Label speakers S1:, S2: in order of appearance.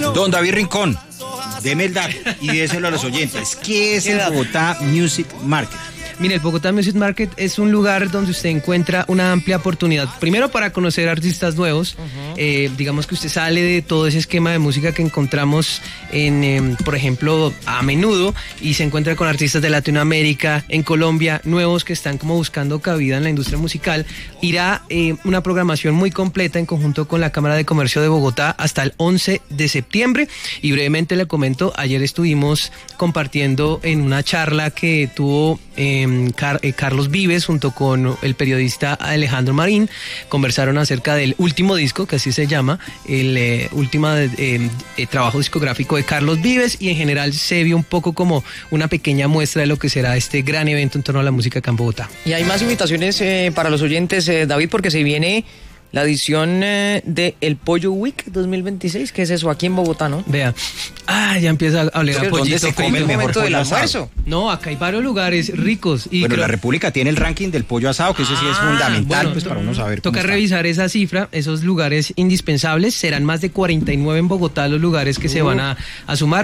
S1: Don David Rincón, deme el dato y déselo a los oyentes. ¿Qué es el Bogotá Music Market?
S2: Mire, el Bogotá Music Market es un lugar donde usted encuentra una amplia oportunidad, primero para conocer artistas nuevos, digamos que usted sale de todo ese esquema de música que encontramos en, por ejemplo, a menudo, y se encuentra con artistas de Latinoamérica, en Colombia, nuevos que están como buscando cabida en la industria musical. Irá una programación muy completa en conjunto con la Cámara de Comercio de Bogotá hasta el 11 de septiembre, y brevemente le comento, ayer estuvimos compartiendo en una charla que tuvo Carlos Vives junto con el periodista Alejandro Marín. Conversaron acerca del último disco, que así se llama, el último trabajo discográfico de Carlos Vives, y en general se vio un poco como una pequeña muestra de lo que será este gran evento en torno a la música acá en Bogotá.
S3: Y hay más invitaciones para los oyentes, David, porque se viene la edición de El Pollo Week 2026, que es eso, aquí en Bogotá, ¿no?
S2: Vea, ya empieza a oler a pollito.
S1: ¿Dónde se come el mejor pollo asado?
S2: No, acá hay varios lugares ricos. Y
S1: bueno, la República tiene el ranking del pollo asado, que eso sí es fundamental,
S2: bueno,
S1: pues para uno saber.
S2: Toca revisar esa cifra, esos lugares indispensables. Serán más de 49 en Bogotá los lugares que se van a sumar.